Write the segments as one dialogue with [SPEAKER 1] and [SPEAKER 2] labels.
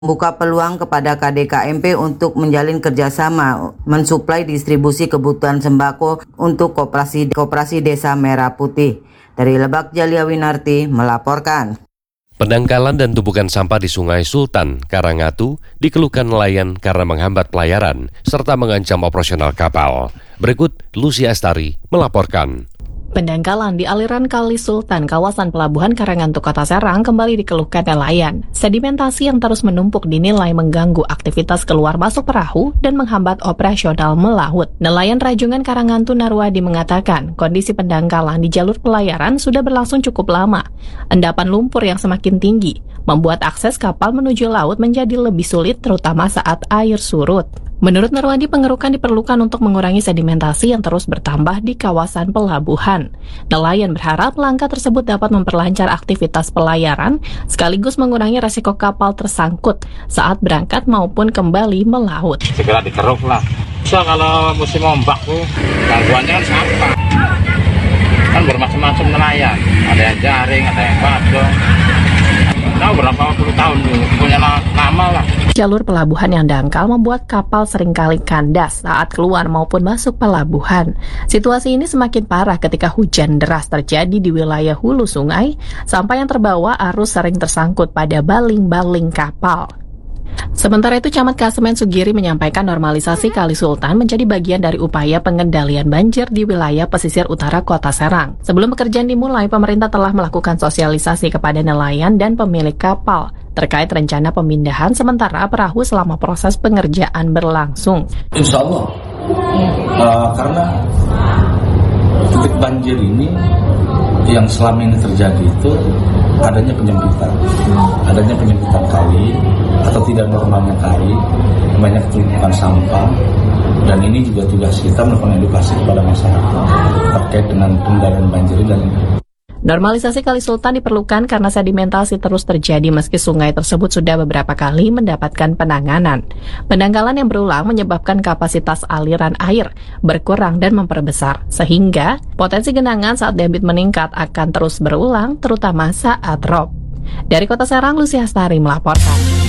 [SPEAKER 1] membuka peluang kepada KDKMP untuk menjalin kerjasama mensuplai distribusi kebutuhan sembako untuk Koperasi Desa Merah Putih. Dari Lebak, Jalia Winarti melaporkan.
[SPEAKER 2] Pendangkalan dan tumpukan sampah di Sungai Sultan, Karangatu, dikeluhkan nelayan karena menghambat pelayaran serta mengancam operasional kapal. Berikut Lucy Astari melaporkan.
[SPEAKER 3] Pendangkalan di aliran Kali Sultan, kawasan pelabuhan Karangatu, Kota Serang kembali dikeluhkan nelayan. Sedimentasi yang terus menumpuk dinilai mengganggu aktivitas keluar masuk perahu dan menghambat operasional melaut. Nelayan Rajungan Karangatu Narwadi mengatakan kondisi pendangkalan di jalur pelayaran sudah berlangsung cukup lama. Endapan lumpur yang semakin tinggi membuat akses kapal menuju laut menjadi lebih sulit terutama saat air surut. Menurut Narwadi, pengerukan diperlukan untuk mengurangi sedimentasi yang terus bertambah di kawasan pelabuhan. Nelayan berharap langkah tersebut dapat memperlancar aktivitas pelayaran sekaligus mengurangi resiko kapal tersangkut saat berangkat maupun kembali melaut.
[SPEAKER 4] Segera dikeruk lah. So, kalau musim ombak tuh gangguannya kan sampah. Kan bermacam-macam nelayan. Ada yang jaring, ada yang badong. Tahu berapa puluh tahun dulu, punya lama lah.
[SPEAKER 3] Jalur pelabuhan yang dangkal membuat kapal seringkali kandas saat keluar maupun masuk pelabuhan. Situasi ini semakin parah ketika hujan deras terjadi di wilayah hulu sungai, sampah yang terbawa arus sering tersangkut pada baling-baling kapal. Sementara itu, Camat Kasemen Sugiri menyampaikan normalisasi Kali Sultan menjadi bagian dari upaya pengendalian banjir di wilayah pesisir utara Kota Serang. Sebelum pekerjaan dimulai, pemerintah telah melakukan sosialisasi kepada nelayan dan pemilik kapal terkait rencana pemindahan sementara perahu selama proses pengerjaan berlangsung.
[SPEAKER 5] Insya Allah, karena titik banjir ini yang selama ini terjadi itu adanya penyempitan kali atau tidak normalnya kali, banyak tumpukan sampah, dan ini juga tugas kita melakukan edukasi kepada masyarakat terkait dengan pengendalian banjir dan
[SPEAKER 3] Normalisasi Kali Sultan diperlukan karena sedimentasi terus terjadi meski sungai tersebut sudah beberapa kali mendapatkan penanganan. Pendangkalan yang berulang menyebabkan kapasitas aliran air berkurang dan memperbesar, sehingga potensi genangan saat debit meningkat akan terus berulang, terutama saat rob. Dari Kota Serang, Lucy Astari melaporkan.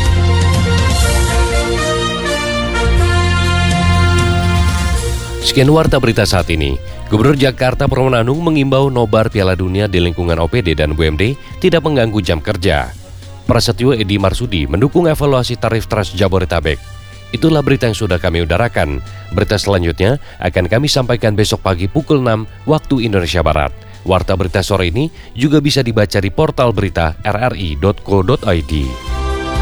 [SPEAKER 2] Sekian warta berita saat ini. Gubernur Jakarta Pramono Anung mengimbau nobar Piala Dunia di lingkungan OPD dan BUMD tidak mengganggu jam kerja. Prasetyo Edi Marsudi mendukung evaluasi tarif Trans Jabodetabek. Itulah berita yang sudah kami udarakan. Berita selanjutnya akan kami sampaikan besok pagi pukul 6 waktu Indonesia Barat. Warta berita sore ini juga bisa dibaca di portal berita rri.co.id.